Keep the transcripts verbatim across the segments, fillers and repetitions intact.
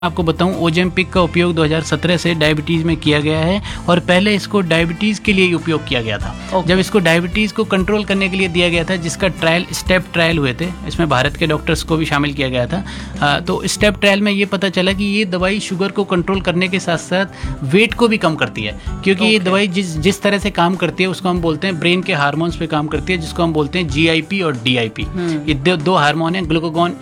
आपको बताऊं, ओजेम्पिक का उपयोग दो हज़ार सत्रह से डायबिटीज़ में किया गया है और पहले इसको डायबिटीज़ के लिए ही उपयोग किया गया था। okay. जब इसको डायबिटीज़ को कंट्रोल करने के लिए दिया गया था, जिसका ट्रायल स्टेप ट्रायल हुए थे, इसमें भारत के डॉक्टर्स को भी शामिल किया गया था। आ, तो स्टेप ट्रायल में ये पता चला कि ये दवाई शुगर को कंट्रोल करने के साथ साथ वेट को भी कम करती है, क्योंकि okay. ये दवाई जिस जिस तरह से काम करती है उसको हम बोलते हैं ब्रेन के हार्मोन्स पे काम करती है, जिसको हम बोलते हैं जी आई पी और डी आई पी। hmm. ये दो, दो हार्मोन है, glucagon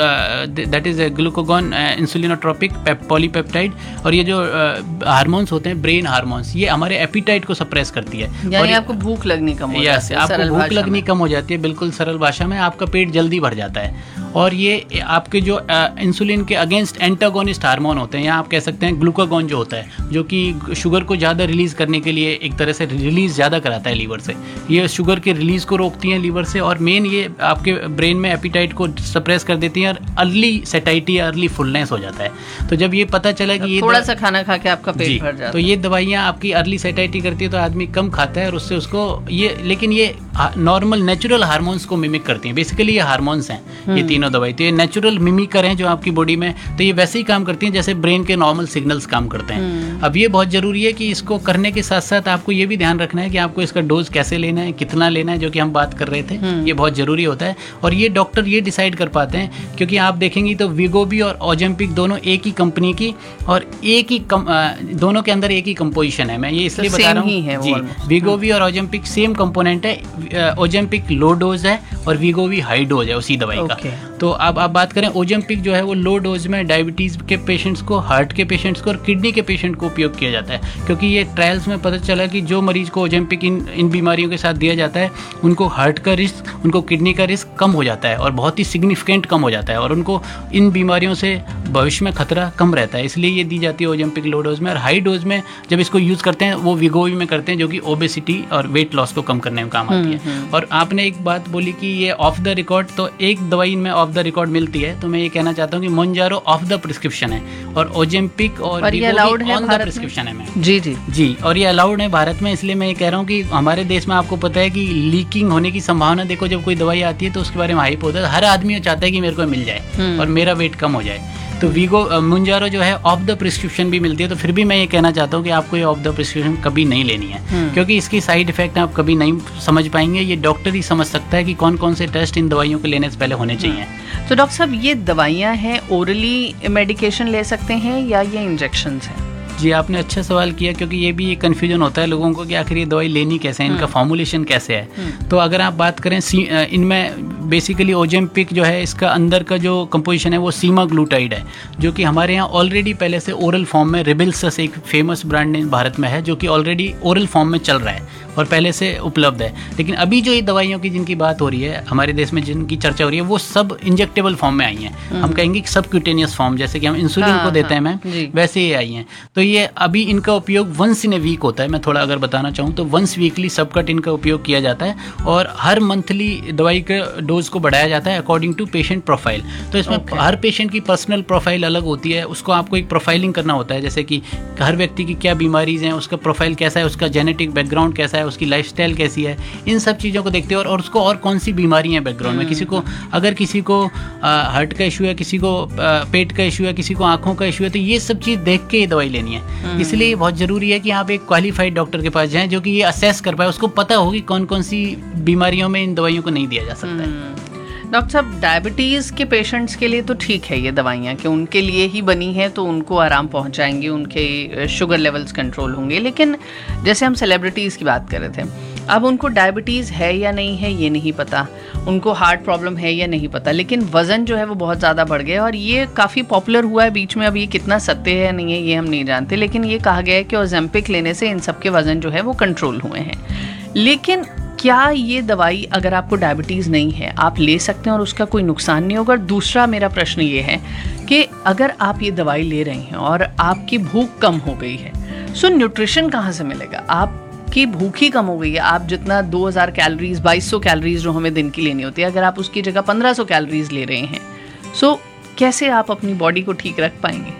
that is glucagon इंसुलिनोट्रोपिक polypeptide, और ये जो हार्मोन्स होते हैं ब्रेन हार्मोन्स, ये हमारे एपिटाइट को सप्रेस करती है। यानी आपको भूख लगनी कम हो जाती है। आपको भूख लगनी कम हो जाती है, बिल्कुल सरल भाषा में आपका पेट जल्दी भर जाता है। और ये आपके जो इंसुलिन के अगेंस्ट एंटागोनिस्ट हार्मोन होते हैं, या आप कह सकते हैं ग्लूकागॉन जो होता है, जो कि शुगर को ज़्यादा रिलीज करने के लिए एक तरह से रिलीज ज़्यादा कराता है लीवर से, ये शुगर के रिलीज को रोकती हैं लीवर से, और मेन ये आपके ब्रेन में एपिटाइट को सप्रेस कर देती हैं और अर्ली सेटाइटी या अर्ली फुलनेस हो जाता है। तो जब ये पता चला कि ये थोड़ा सा खाना खा के आपका पेट भर जाता है, तो ये दवाइयाँ आपकी अर्ली सेटाइटी करती है, तो आदमी कम खाता है और उससे उसको ये, लेकिन ये नॉर्मल नेचुरल हार्मोन्स को मिमिक करती हैं। बेसिकली ये हार्मोन्स हैं ये तीनों दवाई, तो ये नेचुरल मिमिकर हैं जो आपकी बॉडी में, तो ये वैसे ही काम करती हैं जैसे ब्रेन के नॉर्मल सिग्नल्स काम करते हैं। अब ये बहुत जरूरी है कि इसको करने के साथ साथ आपको ये भी ध्यान रखना है कि आपको इसका डोज कैसे लेना है, कितना लेना है, जो कि हम बात कर रहे थे, ये बहुत जरूरी होता है। और ये डॉक्टर ये डिसाइड कर पाते हैं, क्योंकि आप देखेंगे तो वीगोबी और ओजेम्पिक दोनों एक ही कंपनी की और एक ही कम, दोनों के अंदर एक ही कंपोजिशन है। मैं ये इसलिए तो बता रहा हूँ जी, वीगोबी और ओजेम्पिक सेम कंपोनेंट है। ओजेम्पिक लो डोज है और वीगोबी हाई डोज है उसी दवाई का। तो अब आप बात करें, ओजेम्पिक जो है वो लो डोज में डायबिटीज के पेशेंट्स को, हार्ट के पेशेंट्स को और किडनी के पेशेंट को उपयोग किया जाता है, क्योंकि ये ट्रायल्स में पता चला कि जो मरीज को ओजेम्पिक इन इन बीमारियों के साथ दिया जाता है, उनको हार्ट का रिस्क, उनको किडनी का रिस्क कम हो जाता है और बहुत ही सिग्निफिकेंट कम हो जाता है, और उनको इन बीमारियों से भविष्य में खतरा कम रहता है। इसलिए ये दी जाती है ओजेम्पिक लो डोज में। और हाई डोज में जब इसको यूज़ करते हैं वो वीगोबी में करते हैं, जो कि ओबेसिटी और वेट लॉस को कम करने में काम आती है। और आपने एक बात बोली कि ये ऑफ द रिकॉर्ड, तो एक दवाई इनमें ऑफ द रिकॉर्ड मिलती है, तो मैं ये कहना चाहता हूँ कि मोंजारो ऑफ द प्रिस्क्रिप्शन है और ओजेम्पिक और वीगोबी ऑन द प्रिस्क्रिप्शन है मैम। जी जी जी और ये अलाउड है भारत में। इसलिए मैं ये कह रहा हूँ कि हमारे देश में आपको पता है कि लीकिंग होने की संभावना, देखो जब कोई दवाई आती है तो उसके बारे में हाइप होता है, हर आदमी चाहता है कि मेरे को मिल जाए और मेरा वेट कम हो जाए। तो वीगो मोंजारो जो है ऑफ द प्रिस्क्रिप्शन भी मिलती है, तो फिर भी मैं ये कहना चाहता हूँ कि आपको ये ऑफ द प्रिस्क्रिप्शन कभी नहीं लेनी है, क्योंकि इसकी साइड इफेक्ट आप कभी नहीं समझ पाएंगे। ये डॉक्टर ही समझ सकता है कि कौन कौन से टेस्ट इन दवाइयों को लेने से पहले होने चाहिए। तो डॉक्टर साहब, ये दवाइयाँ हैं, ओरली मेडिकेशन ले सकते हैं या ये इंजेक्शंस हैं? जी, आपने अच्छा सवाल किया, क्योंकि ये भी कन्फ्यूजन होता है लोगों को कि आखिर ये दवाई लेनी कैसे है, इनका फॉर्मुलेशन कैसे है। तो अगर आप बात करें, इनमें बेसिकली ओजेम्पिक जो है, इसका अंदर का जो कंपोजिशन है वो सीमाग्लूटाइड है, जो कि हमारे यहाँ ऑलरेडी पहले से ओरल फॉर्म में, रिबिल्सस एक फेमस ब्रांड नेम भारत में है, जो कि ऑलरेडी ओरल फॉर्म में चल रहा है और पहले से उपलब्ध है। लेकिन अभी जो ये दवाइयों की जिनकी बात हो रही है हमारे देश में, जिनकी चर्चा हो रही है, वो सब इंजेक्टेबल फॉर्म में आई हैं। हम कहेंगे कि सब क्यूटेनियस फॉर्म, जैसे कि हम इंसुलिन हाँ, को देते हाँ, हैं मैम, वैसे ही आई हैं। तो ये अभी इनका उपयोग वंस इन ए वीक होता है। मैं थोड़ा अगर बताना चाहूँ तो वंस वीकली सबकट इनका उपयोग किया जाता है, और हर मंथली दवाई के डोज को बढ़ाया जाता है अकॉर्डिंग टू पेशेंट प्रोफाइल। तो इसमें okay. हर पेशेंट की पर्सनल प्रोफाइल अलग होती है, उसको आपको एक प्रोफाइलिंग करना होता है, जैसे कि हर व्यक्ति की क्या बीमारीज हैं, उसका प्रोफाइल कैसा है, उसका जेनेटिक बैकग्राउंड कैसा है, उसकी लाइफस्टाइल कैसी है, इन सब चीज़ों को देखते हैं, और, और उसको और कौन सी बीमारी है बैकग्राउंड में। किसी को अगर किसी को हार्ट का इशू है, किसी को आ, पेट का इशू है, किसी को आँखों का इशू है, तो ये सब चीज़ देख के ये दवाई लेनी है। इसलिए बहुत ज़रूरी है कि आप एक क्वालिफाइड डॉक्टर के पास जाएँ, जो कि ये असेस कर पाए, उसको पता होगी कौन कौन सी बीमारियों में इन दवाइयों को नहीं दिया जा सकता है। डॉक्टर साहब, डायबिटीज़ के पेशेंट्स के लिए तो ठीक है ये दवाइयाँ, कि उनके लिए ही बनी है, तो उनको आराम पहुँचाएंगी, उनके शुगर लेवल्स कंट्रोल होंगे। लेकिन जैसे हम सेलिब्रिटीज़ की बात कर रहे थे, अब उनको डायबिटीज़ है या नहीं है ये नहीं पता, उनको हार्ट प्रॉब्लम है या नहीं पता, लेकिन वज़न जो है वो बहुत ज़्यादा बढ़ गया, और ये काफ़ी पॉपुलर हुआ है बीच में। अब ये कितना सत्य है या नहीं है ये हम नहीं जानते, लेकिन ये कहा गया है कि ओजेम्पिक लेने से इन सब के वज़न जो है वो कंट्रोल हुए हैं। लेकिन क्या ये दवाई, अगर आपको डायबिटीज़ नहीं है, आप ले सकते हैं और उसका कोई नुकसान नहीं होगा? दूसरा मेरा प्रश्न ये है कि अगर आप ये दवाई ले रहे हैं और आपकी भूख कम हो गई है, सो न्यूट्रिशन कहाँ से मिलेगा? आपकी भूख ही कम हो गई है, आप जितना दो हज़ार कैलोरीज, बाईस सौ कैलोरीज जो हमें दिन की लेनी होती है, अगर आप उसकी जगह पंद्रह सौ कैलोरीज ले रहे हैं, सो कैसे आप अपनी बॉडी को ठीक रख पाएंगे?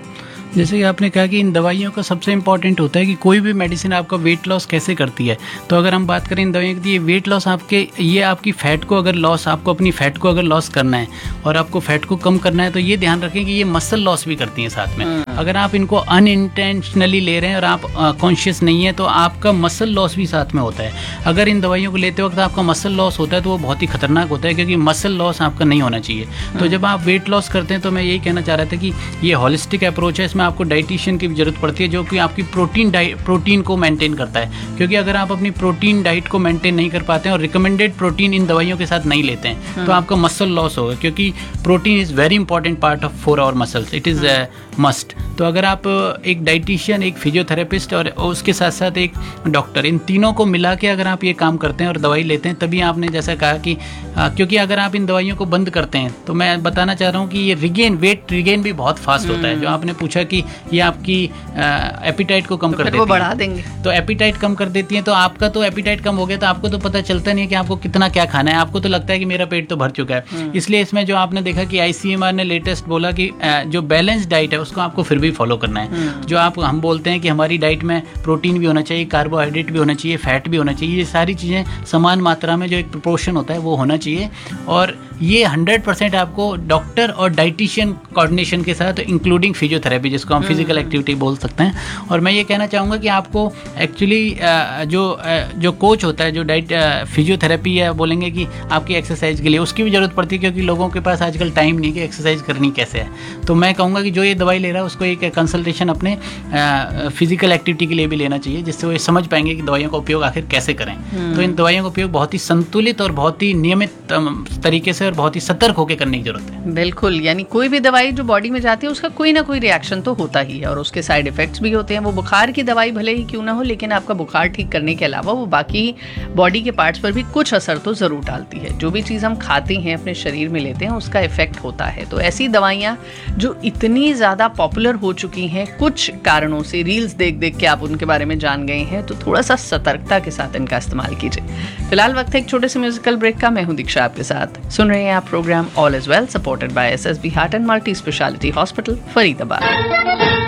जैसे कि आपने कहा कि इन दवाइयों का सबसे इम्पॉर्टेंट होता है कि कोई भी मेडिसिन आपका वेट लॉस कैसे करती है। तो अगर हम बात करें इन दवाइयों की, ये वेट लॉस आपके ये आपकी फ़ैट को अगर लॉस आपको अपनी फ़ैट को अगर लॉस करना है और आपको फ़ैट को कम करना है, तो ये ध्यान रखें कि ये मसल लॉस भी करती हैं साथ में। अगर आप इनको अनइंटेंशनली ले रहे हैं और आप कॉन्शियस नहीं है, तो आपका मसल लॉस भी साथ में होता है। अगर इन दवाइयों को लेते वक्त आपका मसल लॉस होता है तो वो बहुत ही खतरनाक होता है, क्योंकि मसल लॉस आपका नहीं होना चाहिए। तो जब आप वेट लॉस करते हैं, तो मैं यही कहना चाह रहा था कि ये हॉलिस्टिक अप्रोच है, इसमें आपको डाइटिशियन की भी जरूरत पड़ती है, जो कि आपकी प्रोटीन डाइट प्रोटीन को मेंटेन करता है। क्योंकि अगर आप अपनी प्रोटीन डाइट को मेंटेन नहीं कर पाते हैं और रिकमेंडेड प्रोटीन इन दवाइयों के साथ नहीं लेते हैं, तो आपका मसल लॉस होगा, क्योंकि protein is very important part of for our muscles, it is must. तो अगर आप एक डाइटिशियन, एक फिजियोथेरेपिस्ट और उसके साथ साथ एक डॉक्टर, इन तीनों को मिला के अगर आप ये काम करते हैं और दवाई लेते हैं, तभी आपने जैसा कहा कि आ, क्योंकि अगर आप इन दवाइयों को बंद करते हैं, तो मैं बताना चाह रहा हूँ कि ये रिगेन वेट रिगेन भी बहुत फास्ट होता है। जो आपने पूछा कि ये आपकी एपिटाइट को कम तो कर देती है, बढ़ा देंगे, तो एपिटाइट कम कर देती है। तो आपका तो एपिटाइट कम हो गया, तो आपको तो पता चलता नहीं है कि आपको कितना क्या खाना है, आपको तो लगता है कि मेरा पेट तो भर चुका है। इसलिए इसमें जो आपने देखा कि आईसीएमआर ने लेटेस्ट बोला कि जो बैलेंस डाइट है उसको आपको फिर भी फॉलो करना है। जो आप हम बोलते हैं कि हमारी डाइट में प्रोटीन भी होना चाहिए, कार्बोहाइड्रेट भी होना चाहिए, फैट भी होना चाहिए, ये सारी चीज़ें समान मात्रा में जो एक प्रोपोर्शन होता है वो होना चाहिए। और ये हंड्रेड परसेंट आपको डॉक्टर और डाइटिशियन कोऑर्डिनेशन के साथ, इंक्लूडिंग फिजियोथेरेपी, जिसको हम फिजिकल एक्टिविटी बोल सकते हैं। और मैं ये कहना चाहूँगा कि आपको एक्चुअली जो जो कोच होता है, जो डाइट फिजियोथेरेपी है, बोलेंगे कि आपकी एक्सरसाइज के लिए उसकी भी ज़रूरत पड़ती है, क्योंकि लोगों के पास आजकल टाइम नहीं कि एक्सरसाइज करनी कैसे है। तो मैं कहूँगा कि जो ये दवाई ले रहा है उसको एक कंसल्टेशन अपने फिजिकल एक्टिविटी के लिए भी लेना चाहिए, जिससे वो ये समझ पाएंगे कि दवाइयों का उपयोग आखिर कैसे करें। तो इन दवाइयों का उपयोग बहुत ही संतुलित और बहुत ही नियमित तरीके से और बहुत ही सतर्क होकर करने की जरूरत है। बिल्कुल, यानी कोई भी दवाई जो बॉडी में जाती है उसका कोई ना कोई रिएक्शन तो होता ही है और उसके साइड इफेक्ट्स भी होते हैं। वो बुखार की दवाई भले ही क्यों ना हो, लेकिन आपका बुखार ठीक करने के अलावा वो बाकी बॉडी के पार्ट्स पर भी कुछ असर तो जरूर डालती है। जो भी चीज़ हम खाते हैं, अपने शरीर में लेते हैं, उसका इफेक्ट होता है। तो ऐसी दवाइयाँ जो इतनी ज़्यादा पॉपुलर हो चुकी हैं कुछ कारणों से, रील्स देख देख के आप उनके बारे में जान गए हैं, तो थोड़ा सा सतर्कता के साथ इनका इस्तेमाल कीजिए। फिलहाल वक्त है एक छोटे से म्यूजिकल ब्रेक का। मैं हूं दीक्षा, आपके साथ सुन रहे हैं आप program all is well, supported by SSB heart and multi speciality hospital, Faridabad.